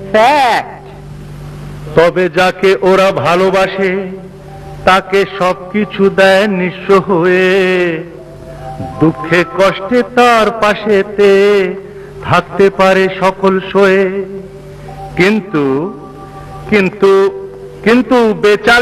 Fact. তবে যাকে ওরা ভালোবাসে তাকে সবকিছু দেয় নিঃস্ব হয়ে, দুঃখে কষ্টে তার পাশেতে থাকতে পারে সকল সয়ে। কিন্তু কিন্তু কিন্তু বেচার